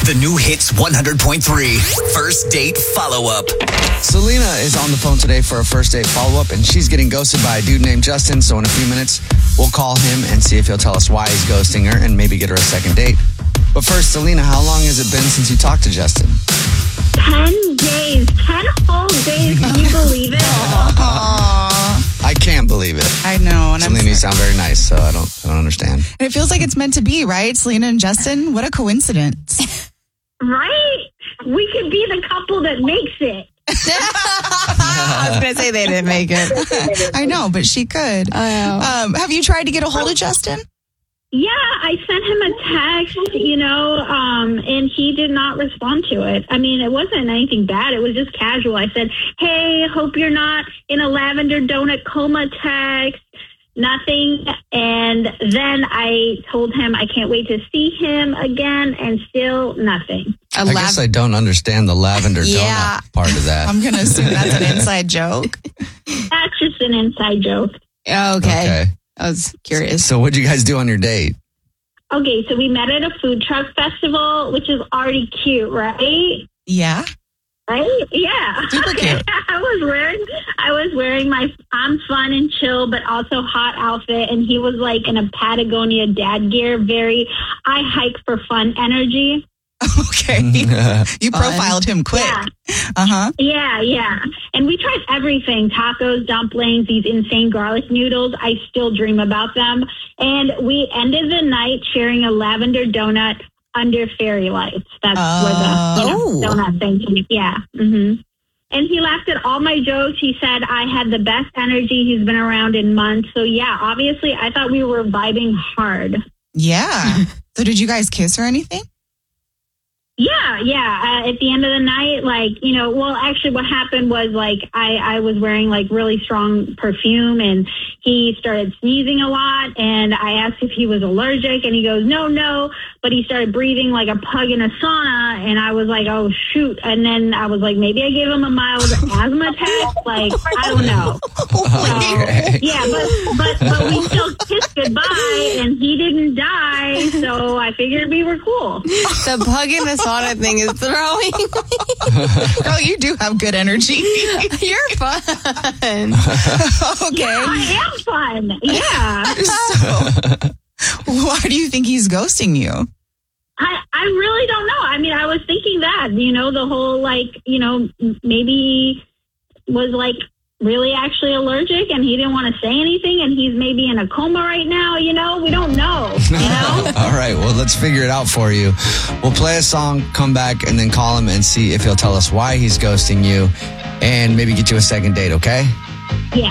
The new Hits 100.3 First Date Follow-Up. Selena is on the phone today for a first date follow-up, and she's getting ghosted by a dude named Justin. So in a few minutes, we'll call him and see if he'll tell us why he's ghosting her and maybe get her a second date. But first, Selena, how long has it been since you talked to Justin? 10 days. 10 whole days. Can you believe it? I can't believe it. I know. And Selena, you sound very nice, so I don't understand. And it feels like it's meant to be, right? Selena and Justin, what a coincidence. Right? We could be the couple that makes it. I was going to say they didn't make it. I know, but she could. Have you tried to get a hold of Justin? Yeah, I sent him a text, and he did not respond to it. I mean, it wasn't anything bad. It was just casual. I said, hey, hope you're not in a lavender donut coma text. Nothing. And then I told him I can't wait to see him again, and still nothing. I guess I don't understand the lavender donut part of that. I'm going to assume that's an inside joke. That's just an inside joke. Okay. I was curious. So what'd you guys do on your date? Okay, so we met at a food truck festival, which is already cute, right? Yeah. Right? Yeah. Super cute. I was wearing my I'm fun and chill, but also hot outfit, and he was like in a Patagonia dad gear, very I hike for fun energy. Okay. You profiled him quick. Yeah. Uh-huh. Yeah. And we tried everything. Tacos, dumplings, these insane garlic noodles. I still dream about them. And we ended the night sharing a lavender donut under fairy lights. That's where the donut thing came. Yeah. Mm-hmm. And he laughed at all my jokes. He said I had the best energy he's been around in months. So yeah, obviously I thought we were vibing hard. Yeah. So did you guys kiss or anything? Yeah. At the end of the night, actually what happened was I was wearing really strong perfume, and he started sneezing a lot, and I asked if he was allergic, and he goes, no, but he started breathing like a pug in a sauna, and I was like, oh shoot. And then I was like, maybe I gave him a mild asthma attack. I don't know. Okay. So, yeah, but we still kissed goodbye, and he didn't die, so I figured we were cool. The pug in the sauna thing is throwing me. Girl, you do have good energy. You're fun. Okay. Yeah, I am fun. Yeah. So, why do you think he's ghosting you? I really don't know. I mean, I was thinking that, the whole, maybe he was, really actually allergic, and he didn't want to say anything, and he's maybe in a coma right now, we don't know, All right, well, let's figure it out for you. We'll play a song, come back, and then call him and see if he'll tell us why he's ghosting you, and maybe get you a second date, okay? Yeah.